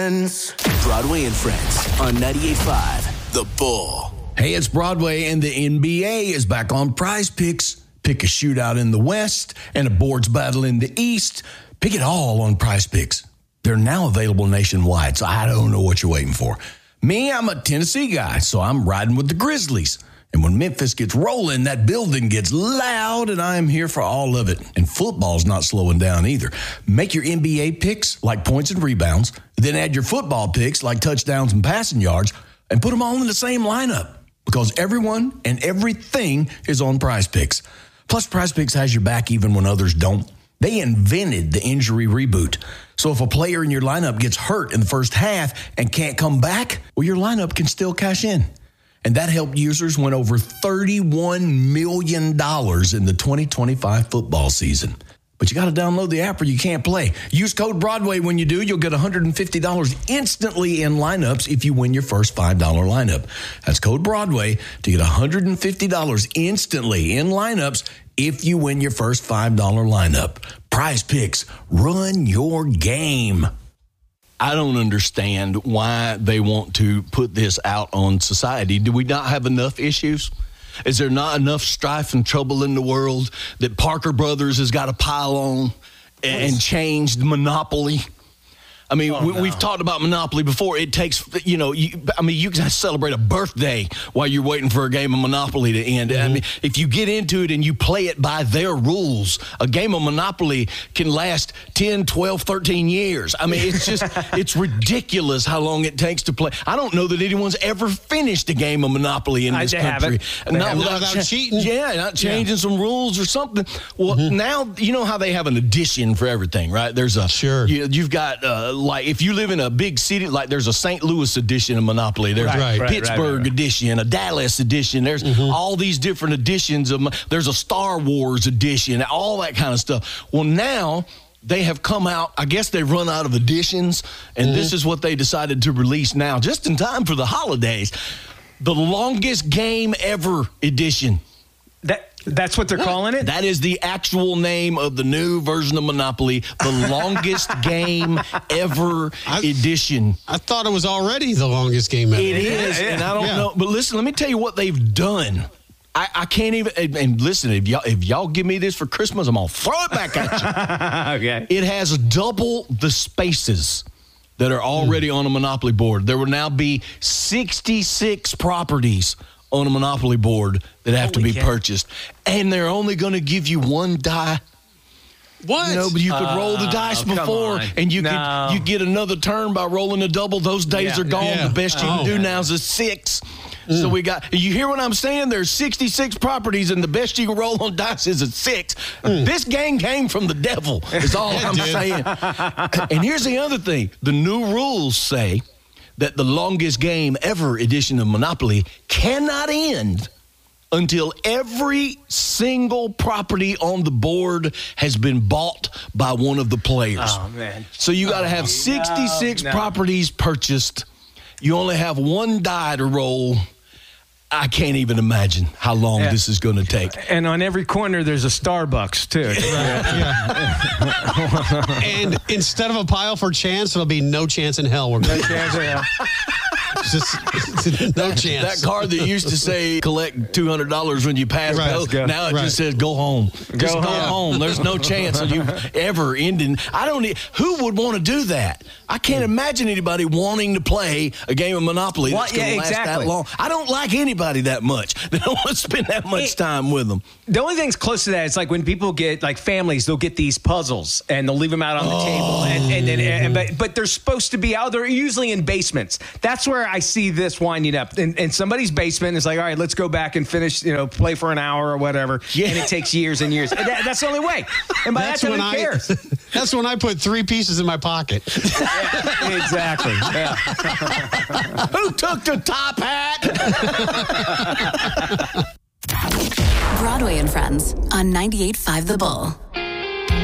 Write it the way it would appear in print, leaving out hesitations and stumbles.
Broadway and Friends on 98.5 The Bull. Hey, it's Broadway, and the NBA is back on Prize Picks. Pick a shootout in the West and a boards battle in the East. Pick it all on Prize Picks. They're now available nationwide, so I don't know what you're waiting for. Me, I'm a Tennessee guy, so I'm riding with the Grizzlies. And when Memphis gets rolling, that building gets loud, and I'm here for all of it. And football's not slowing down either. Make your NBA picks like points and rebounds, then add your football picks like touchdowns and passing yards, and put them all in the same lineup. Because everyone and everything is on Prize Picks. Plus, Prize Picks has your back even when others don't. They invented the injury reboot. So if a player in your lineup gets hurt in the first half and can't come back, well, your lineup can still cash in. And that helped users win over $31 million in the 2025 football season. But you got to download the app or you can't play. Use code Broadway when you do. You'll get $150 instantly in lineups if you win your first $5 lineup. That's code Broadway to get $150 instantly in lineups if you win your first $5 lineup. Prize Picks, run your game. I don't understand why they want to put this out on society. Do we not have enough issues? Is there not enough strife and trouble in the world that Parker Brothers has got to pile on and change the monopoly? I mean, we've talked about Monopoly before. It takes, you can celebrate a birthday while you're waiting for a game of Monopoly to end. Mm-hmm. I mean, if you get into it and you play it by their rules, a game of Monopoly can last 10, 12, 13 years. I mean, it's just, it's ridiculous how long it takes to play. I don't know that anyone's ever finished a game of Monopoly in this country. Not without cheating. Yeah, not changing some rules or something. Well, now, you know how they have an edition for everything, right? There's a, sure. You've got, like if you live in a big city, like there's a St. Louis edition of Monopoly, there's a Pittsburgh edition, a Dallas edition, there's all these different editions of, there's a Star Wars edition, all that kind of stuff. Well, now they have come out, I guess they've run out of editions, and this is what they decided to release now, just in time for the holidays. The longest game ever edition. That's what they're calling it? That is the actual name of the new version of Monopoly, the longest game ever edition. I thought it was already the longest game ever. It is, and I don't know. But listen, let me tell you what they've done. I can't even, and listen, if y'all give me this for Christmas, I'm going to throw it back at you. Okay. It has double the spaces that are already on a Monopoly board. There will now be 66 properties on a Monopoly board that have to be purchased. And they're only going to give you one die. What? No, but you could roll the dice before, and you get another turn by rolling a double. Those days are gone. Yeah. The best you can do now is a 6. So you hear what I'm saying? There's 66 properties, and the best you can roll on dice is a 6. This game came from the devil, is all I'm saying. And here's the other thing. The new rules say that the longest game ever edition of Monopoly cannot end until every single property on the board has been bought by one of the players. Oh, man. So you got to have 66 properties purchased. You only have one die to roll. I can't even imagine how long this is going to take. And on every corner, there's a Starbucks, too. And instead of a pile for chance, there'll be no chance in hell. No chance in hell. Just no chance. That card that used to say collect $200 when you pass go, now it just says go home. Just go home. There's no chance of you ever ending. Who would want to do that? I can't imagine anybody wanting to play a game of Monopoly that's going to last that long. I don't like anybody that much. They don't want to spend that much time with them. The only thing's close to that is like when people get, like families, they'll get these puzzles and they'll leave them out on the table. But they're supposed to be out. They're usually in basements. That's where I see this winding up. In somebody's basement, it's like, all right, let's go back and finish, play for an hour or whatever. Yeah. And it takes years and years. That's the only way. And by that time, who cares? That's when I put 3 pieces in my pocket. Yeah, exactly. Yeah. Who took the top hat? Broadway and Friends on 98.5 The Bull.